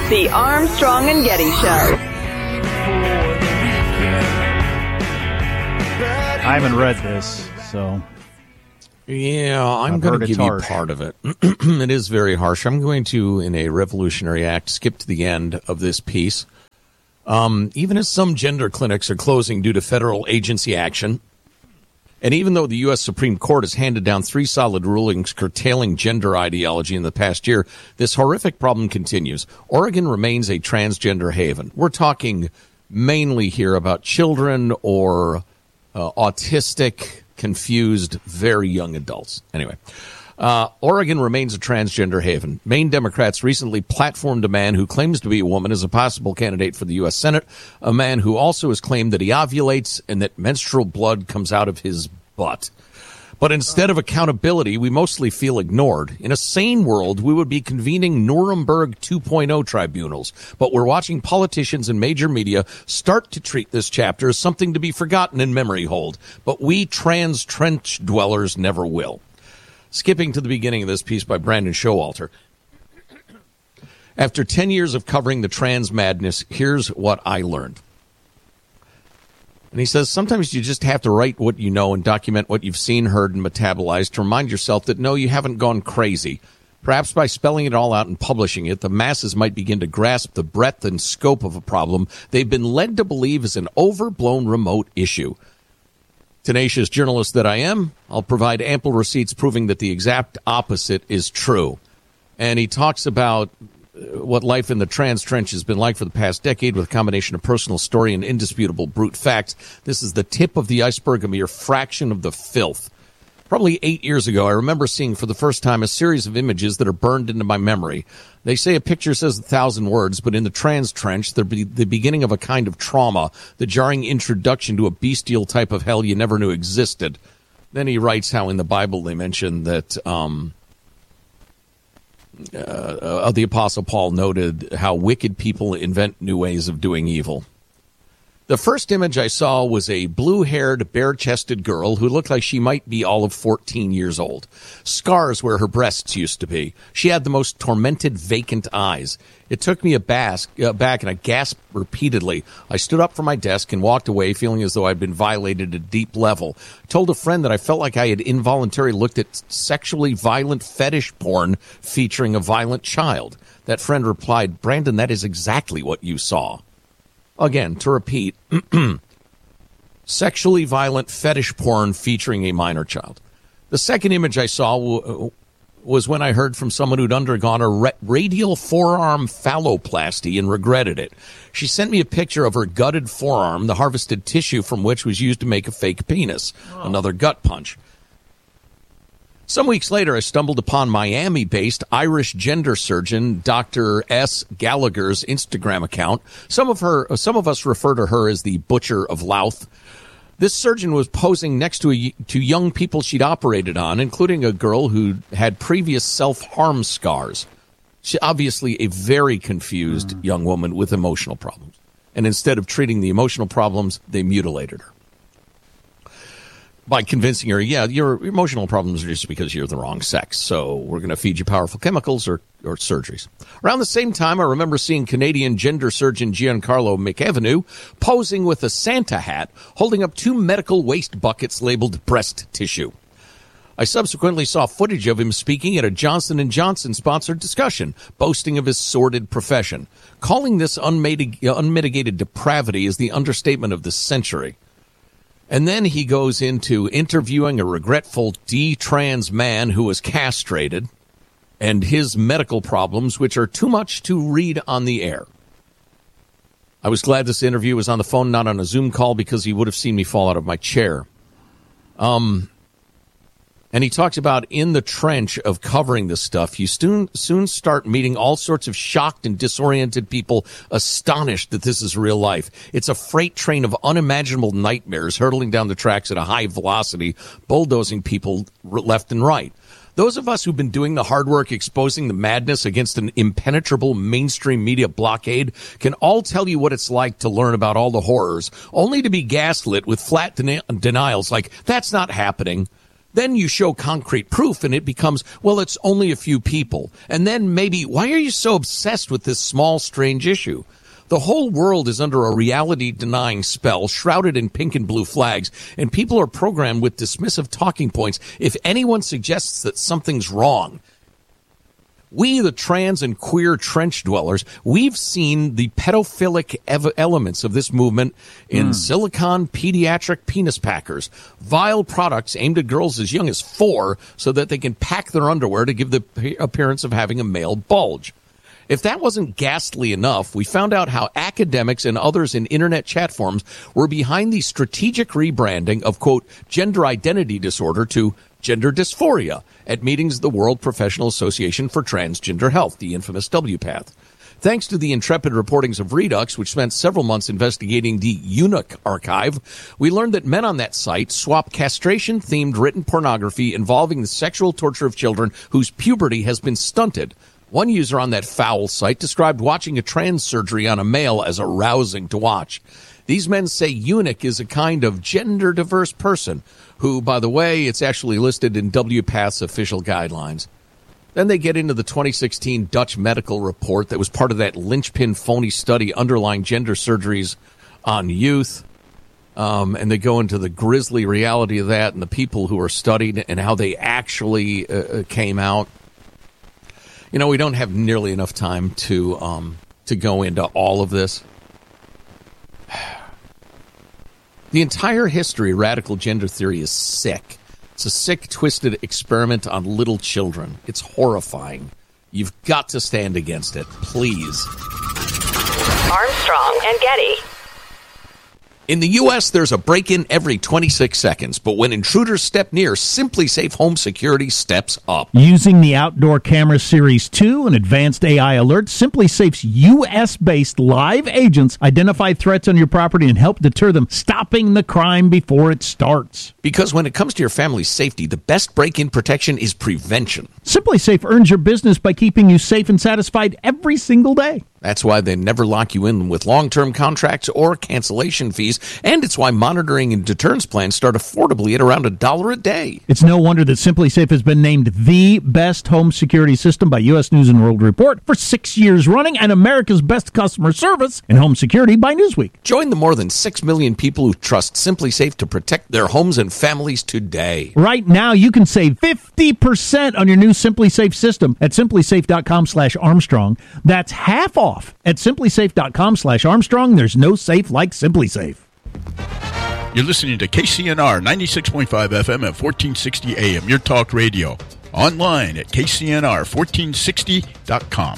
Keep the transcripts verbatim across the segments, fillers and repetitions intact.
The Armstrong and Getty Show. I haven't read this, so... Yeah, I'm going to give you part of it. It is very harsh. I'm going to, in a revolutionary act, skip to the end of this piece. Um, even as some gender clinics are closing due to federal agency action, and even though the U S Supreme Court has handed down three solid rulings curtailing gender ideology in the past year, this horrific problem continues. Oregon remains a transgender haven. We're talking mainly here about children or uh, autistic, confused, very young adults. Anyway, uh, Oregon remains a transgender haven. Maine Democrats recently platformed a man who claims to be a woman as a possible candidate for the U S Senate, a man who also has claimed that he ovulates and that menstrual blood comes out of his butt. But instead of accountability, we mostly feel ignored. In a sane world, we would be convening Nuremberg two point oh tribunals. But we're watching politicians and major media start to treat this chapter as something to be forgotten in memory hold. But we trans trench dwellers never will. Skipping to the beginning of this piece by Brandon Showalter. After ten years of covering the trans madness, here's what I learned. And he says, sometimes you just have to write what you know and document what you've seen, heard, and metabolized to remind yourself that, no, you haven't gone crazy. Perhaps by spelling it all out and publishing it, the masses might begin to grasp the breadth and scope of a problem they've been led to believe is an overblown remote issue. Tenacious journalist that I am, I'll provide ample receipts proving that the exact opposite is true. And he talks about what life in the trans trench has been like for the past decade with a combination of personal story and indisputable brute facts. This is the tip of the iceberg, a mere fraction of the filth. Probably eight years ago, I remember seeing for the first time a series of images that are burned into my memory. They say a picture says a thousand words, but in the trans trench, they're be the beginning of a kind of trauma, the jarring introduction to a bestial type of hell you never knew existed. Then he writes how in the Bible they mention that... um Uh, uh, the Apostle Paul noted how wicked people invent new ways of doing evil. The first image I saw was a blue-haired, bare-chested girl who looked like she might be all of fourteen years old. Scars where her breasts used to be. She had the most tormented, vacant eyes. It took me aback, uh, back, and I gasped repeatedly. I stood up from my desk and walked away, feeling as though I'd been violated at a deep level. I told a friend that I felt like I had involuntarily looked at sexually violent fetish porn featuring a violent child. That friend replied, "Brandon, that is exactly what you saw." Again, to repeat, sexually violent fetish porn featuring a minor child. The second image I saw w- was when I heard from someone who'd undergone a ra- radial forearm phalloplasty and regretted it. She sent me a picture of her gutted forearm, the harvested tissue from which was used to make a fake penis. Oh. Another gut punch. Some weeks later, I stumbled upon Miami-based Irish gender surgeon Doctor S. Gallagher's Instagram account. Some of her, some of us refer to her as the Butcher of Louth. This surgeon was posing next to a, to young people she'd operated on, including a girl who had previous self-harm scars. She obviously a very confused mm. young woman with emotional problems. And instead of treating the emotional problems, they mutilated her by convincing her, yeah, your emotional problems are just because you're the wrong sex, so we're going to feed you powerful chemicals or, or surgeries. Around the same time, I remember seeing Canadian gender surgeon Giancarlo McAvenue posing with a Santa hat, holding up two medical waste buckets labeled breast tissue. I subsequently saw footage of him speaking at a Johnson and Johnson-sponsored discussion, boasting of his sordid profession. Calling this unmitigated depravity is the understatement of the century. And then he goes into interviewing a regretful D-trans man who was castrated and his medical problems, which are too much to read on the air. I was glad this interview was on the phone, not on a Zoom call, because he would have seen me fall out of my chair. Um, and he talks about in the trench of covering this stuff, you soon, soon start meeting all sorts of shocked and disoriented people, astonished that this is real life. It's a freight train of unimaginable nightmares hurtling down the tracks at a high velocity, bulldozing people left and right. Those of us who've been doing the hard work exposing the madness against an impenetrable mainstream media blockade can all tell you what it's like to learn about all the horrors, only to be gaslit with flat den- denials like, that's not happening. Then you show concrete proof and it becomes, well, it's only a few people. And then maybe, why are you so obsessed with this small, strange issue? The whole world is under a reality-denying spell, shrouded in pink and blue flags, and people are programmed with dismissive talking points if anyone suggests that something's wrong. We, the trans and queer trench dwellers, we've seen the pedophilic ev- elements of this movement in mm. silicone pediatric penis packers, vile products aimed at girls as young as four so that they can pack their underwear to give the p- appearance of having a male bulge. If that wasn't ghastly enough, we found out how academics and others in internet chat forums were behind the strategic rebranding of, quote, gender identity disorder to gender dysphoria at meetings of the World Professional Association for Transgender Health, the infamous W PATH. Thanks to the intrepid reportings of Redux, which spent several months investigating the Eunuch archive, we learned that men on that site swap castration-themed written pornography involving the sexual torture of children whose puberty has been stunted. One user on that foul site described watching a trans surgery on a male as arousing to watch. These men say eunuch is a kind of gender-diverse person who, by the way, it's actually listed in W PATH's official guidelines. Then they get into the twenty sixteen Dutch medical report that was part of that linchpin phony study underlying gender surgeries on youth. Um, and they go into the grisly reality of that and the people who are studied and how they actually uh, came out. You know, we don't have nearly enough time to um, to go into all of this. The entire history of radical gender theory is sick. It's a sick, twisted experiment on little children. It's horrifying. You've got to stand against it, please. Armstrong and Getty. In the U S, there's a break-in every twenty-six seconds, but when intruders step near, SimpliSafe Home Security steps up. Using the Outdoor Camera Series two and advanced A I alerts, SimpliSafe's U S-based live agents identify threats on your property and help deter them, stopping the crime before it starts. Because when it comes to your family's safety, the best break-in protection is prevention. SimpliSafe earns your business by keeping you safe and satisfied every single day. That's why they never lock you in with long-term contracts or cancellation fees, and it's why monitoring and deterrence plans start affordably at around a dollar a day. It's no wonder that SimpliSafe has been named the best home security system by U S News and World Report for six years running and America's best customer service in home security by Newsweek. Join the more than six million people who trust SimpliSafe to protect their homes and families today. Right now, you can save fifty percent on your new SimpliSafe system at simplisafe.com slash Armstrong. That's half off at simplisafe.com slash Armstrong. There's no safe like SimpliSafe. You're listening to K C N R ninety-six point five F M at fourteen sixty A M, your talk radio. Online at k c n r fourteen sixty dot com.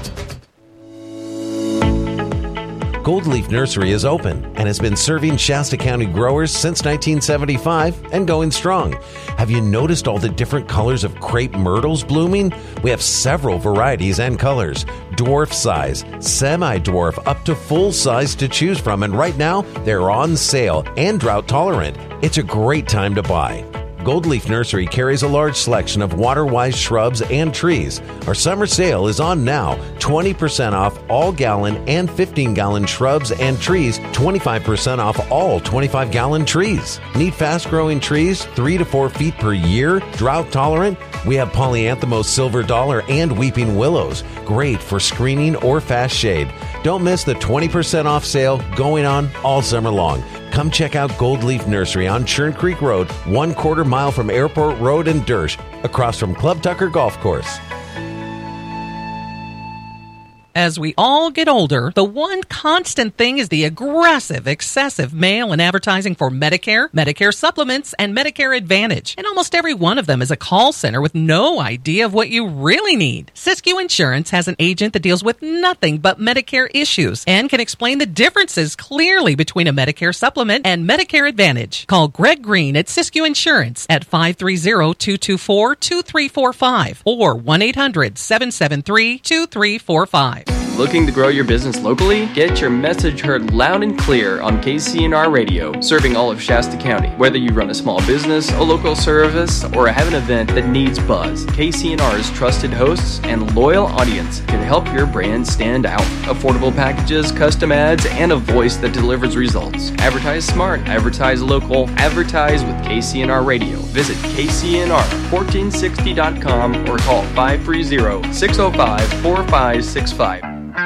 Gold Leaf Nursery is open and has been serving Shasta County growers since nineteen seventy-five and going strong. Have you noticed all the different colors of crepe myrtles blooming? We have several varieties and colors. Dwarf size, semi-dwarf, up to full size to choose from. And right now, they're on sale and drought tolerant. It's a great time to buy. Gold Leaf Nursery carries a large selection of water-wise shrubs and trees. Our summer sale is on now. twenty percent off all gallon and fifteen gallon shrubs and trees. twenty-five percent off all twenty-five gallon trees. Need fast-growing trees, three to four feet per year, drought tolerant? We have Polyanthemos silver dollar and weeping willows. Great for screening or fast shade. Don't miss the twenty percent off sale going on all summer long. Come check out Gold Leaf Nursery on Churn Creek Road, one quarter mile from Airport Road in Dersh, across from Club Tucker Golf Course. As we all get older, the one constant thing is the aggressive, excessive mail and advertising for Medicare, Medicare supplements, and Medicare Advantage. And almost every one of them is a call center with no idea of what you really need. Siskiyou Insurance has an agent that deals with nothing but Medicare issues and can explain the differences clearly between a Medicare supplement and Medicare Advantage. Call Greg Green at Siskiyou Insurance at five three zero, two two four, two three four five or one eight hundred, seven seven three, two three four five. Looking to grow your business locally? Get your message heard loud and clear on K C N R Radio, serving all of Shasta County. Whether you run a small business, a local service, or have an event that needs buzz, K C N R's trusted hosts and loyal audience can help your brand stand out. Affordable packages, custom ads, and a voice that delivers results. Advertise smart, advertise local, advertise with K C N R Radio. Visit K C N R fourteen sixty dot com or call five three zero, six zero five, four five six five.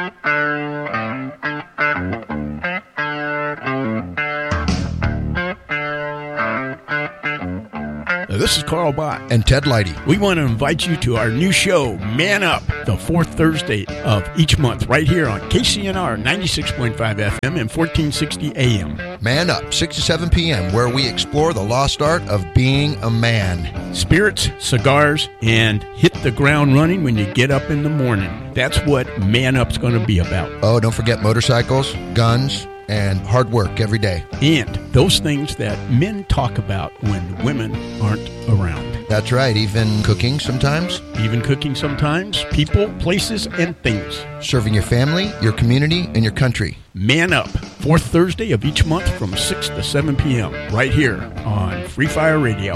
This is Carl Bott and Ted Leidy. We want to invite you to our new show, Man Up, the fourth Thursday of each month, right here on K C N R ninety-six point five F M and fourteen sixty A M. Man Up, six to seven p.m., where we explore the lost art of being a man. Spirits, cigars, and hit the ground running when you get up in the morning. That's what Man Up's going to be about. Oh, don't forget motorcycles, guns, and hard work every day. And those things that men talk about when women aren't around. That's right, even cooking sometimes. Even cooking sometimes. People, places, and things. Serving your family, your community, and your country. Man Up, fourth Thursday of each month from six to seven p.m. right here on Free Fire Radio.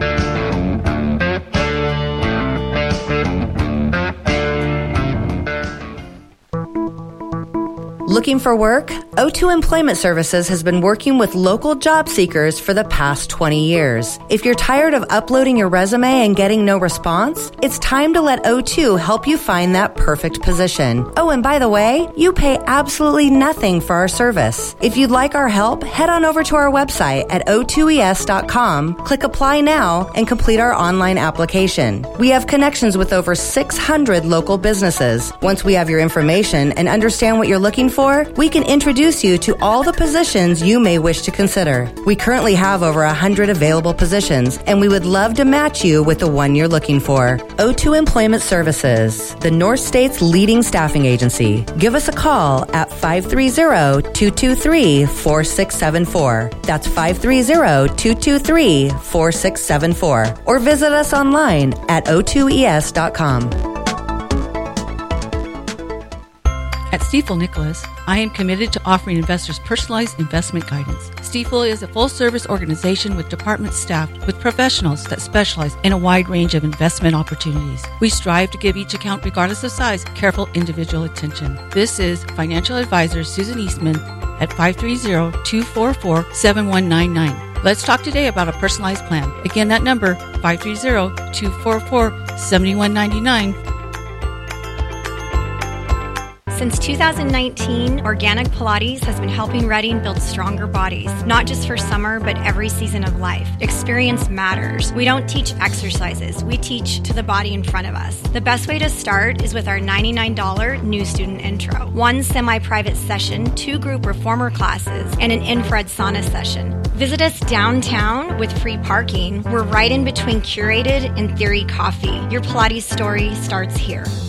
Looking for work? O two Employment Services has been working with local job seekers for the past twenty years. If you're tired of uploading your resume and getting no response, it's time to let O two help you find that perfect position. Oh, and by the way, you pay absolutely nothing for our service. If you'd like our help, head on over to our website at O two E S dot com, click Apply Now, and complete our online application. We have connections with over six hundred local businesses. Once we have your information and understand what you're looking for, we can introduce you to all the positions you may wish to consider. We currently have over one hundred available positions, and we would love to match you with the one you're looking for. O two Employment Services, the North State's leading staffing agency. Give us a call at five three zero, two two three, four six seven four. That's five three zero, two two three, four six seven four. Or visit us online at O two E S dot com. At Stifel Nicholas, I am committed to offering investors personalized investment guidance. Stifel is a full-service organization with departments staffed with professionals that specialize in a wide range of investment opportunities. We strive to give each account, regardless of size, careful individual attention. This is financial advisor Susan Eastman at five three zero, two four four, seven one nine nine. Let's talk today about a personalized plan. Again, that number, five three zero, two four four, seven one nine nine. Since two thousand nineteen, Organic Pilates has been helping Reading build stronger bodies, not just for summer, but every season of life. Experience matters. We don't teach exercises. We teach to the body in front of us. The best way to start is with our ninety-nine dollars new student intro. One semi-private session, two group reformer classes, and an infrared sauna session. Visit us downtown with free parking. We're right in between Curated and Theory Coffee. Your Pilates story starts here.